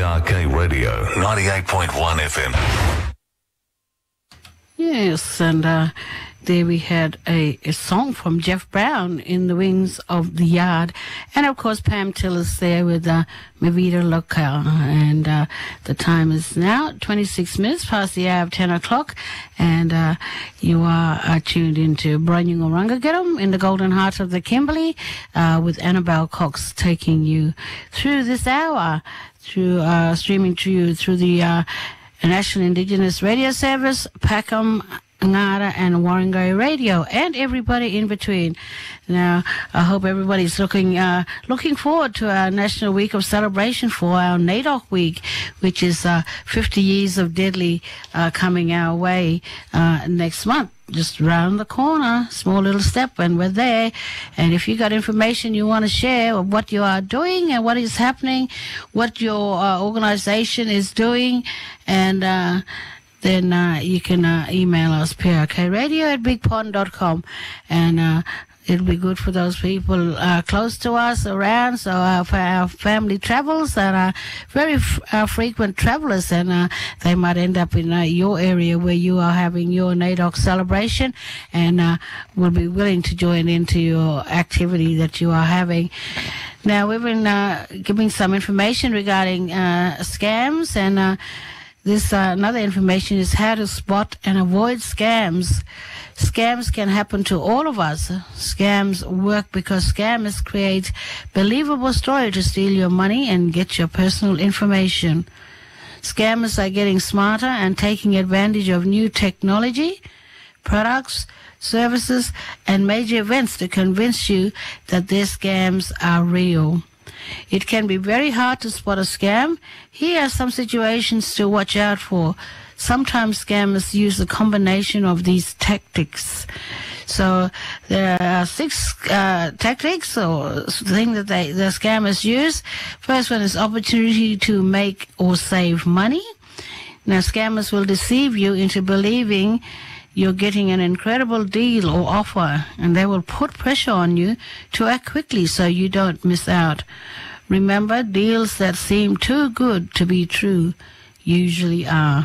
PRK Radio, 98.1 FM. Yes, and there we had a song from Jeff Brown, In the Wings of the Yard. And, of course, Pam Tillis there with Mi Vida Loca. And the time is now 26 minutes past the hour of 10 o'clock. And you are tuned into Branyung Orangagirum in the Golden Heart of the Kimberley with Annabelle Cox taking you through this hour, through streaming to you through the National Indigenous Radio Service, Packham, Ngara and Warringah Radio, and everybody in between. Now, I hope everybody's looking forward to our National Week of Celebration for our NAIDOC Week, which is 50 years of Deadly coming our way next month. Just round the corner, small little step, and we're there. And if you got information you want to share of what you are doing and what is happening, what your organization is doing, and then you can email us, prkradio@bigpond.com, and it'll be good for those people close to us, around, so for our family travels that are very frequent travelers, and they might end up in your area where you are having your NAIDOC celebration, and will be willing to join into your activity that you are having. Now, we've been giving some information regarding scams, and this another information is how to spot and avoid scams. Scams can happen to all of us. Scams work because scammers create believable story to steal your money and get your personal information. Scammers are getting smarter and taking advantage of new technology, products, services, and major events to convince you that their scams are real. It can be very hard to spot a scam. Here are some situations to watch out for. Sometimes scammers use a combination of these tactics. So there are 6 tactics or things that the scammers use. First one is opportunity to make or save money. Now, scammers will deceive you into believing you're getting an incredible deal or offer, and they will put pressure on you to act quickly so you don't miss out. Remember, deals that seem too good to be true usually are.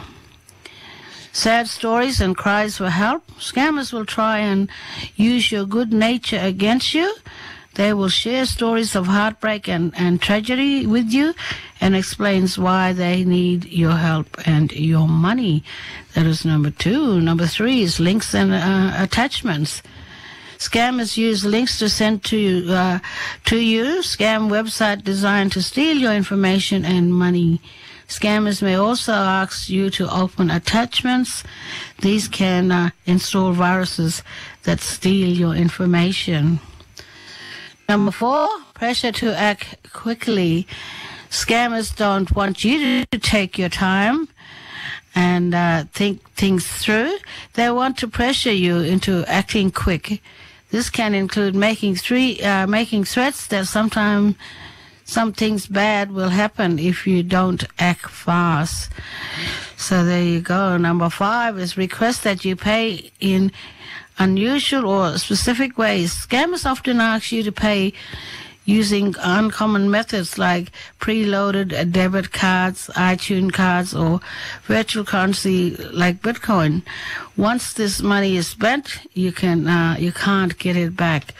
Sad stories and cries for help. Scammers will try and use your good nature against you. They will share stories of heartbreak and tragedy with you and explains why they need your help and your money. That is number 2. Number 3 is links and attachments. Scammers use links to send to you. Scam website designed to steal your information and money. Scammers may also ask you to open attachments. These can install viruses that steal your information. Number 4, pressure to act quickly. Scammers don't want you to take your time and think things through. They want to pressure you into acting quick. This can include making threats that sometimes some things bad will happen if you don't act fast. So there you go. Number 5 is request that you pay in unusual or specific ways. Scammers often ask you to pay using uncommon methods like preloaded debit cards, iTunes cards, or virtual currency like Bitcoin. Once this money is spent, you can't get it back.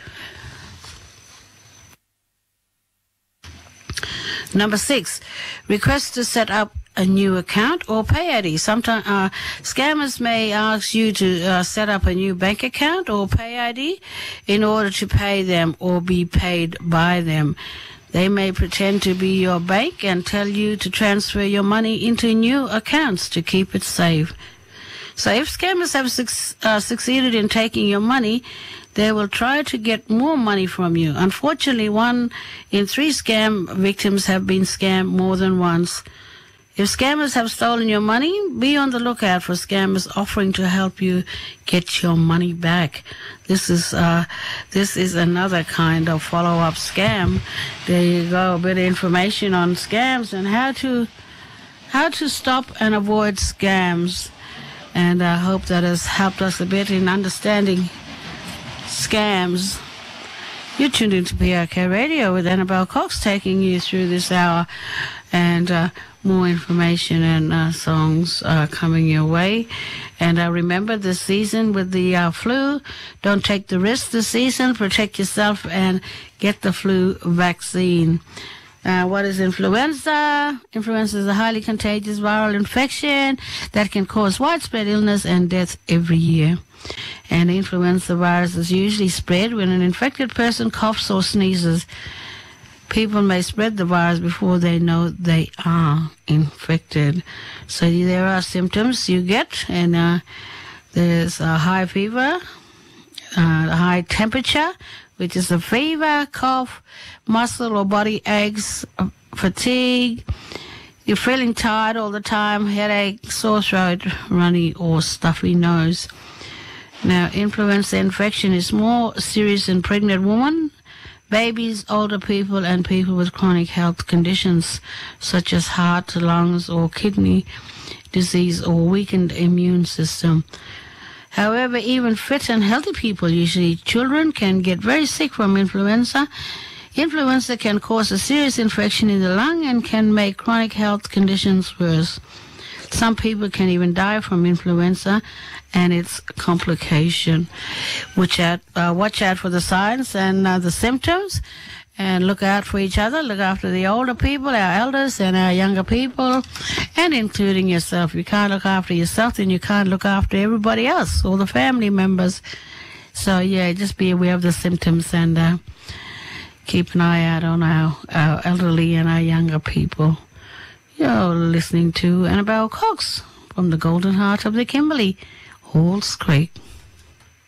Number 6, request to set up a new account or pay ID. Sometimes scammers may ask you to set up a new bank account or pay ID in order to pay them or be paid by them. They may pretend to be your bank and tell you to transfer your money into new accounts to keep it safe. So if scammers have succeeded in taking your money, they will try to get more money from you. Unfortunately, 1 in 3 scam victims have been scammed more than once. If scammers have stolen your money, be on the lookout for scammers offering to help you get your money back. This is another kind of follow-up scam. There you go, a bit of information on scams and how to stop and avoid scams. And I hope that has helped us a bit in understanding scams. You're tuned into PRK Radio with Annabelle Cox taking you through this hour, and more information and songs coming your way. And remember this season with the flu, don't take the risk this season. Protect yourself and get the flu vaccine. What is influenza? Influenza is a highly contagious viral infection that can cause widespread illness and death every year. And the influenza virus is usually spread when an infected person coughs or sneezes. People may spread the virus before they know they are infected. So there are symptoms you get, and there's a high fever, high temperature, which is a fever, cough, muscle or body aches, fatigue. You're feeling tired all the time, headache, sore throat, runny or stuffy nose. Now, influenza infection is more serious in pregnant women, babies, older people, and people with chronic health conditions such as heart, lungs, or kidney disease or weakened immune system. However, even fit and healthy people, usually children, can get very sick from influenza. Influenza can cause a serious infection in the lung and can make chronic health conditions worse. Some people can even die from influenza and its complication. Watch out for the signs and the symptoms, and look out for each other. Look after the older people, our elders, and our younger people, and including yourself. If you can't look after yourself, then you can't look after everybody else, all the family members. So, yeah, just be aware of the symptoms and keep an eye out on our elderly and our younger people. You're listening to Annabelle Cox from the Golden Heart of the Kimberley, Halls Creek.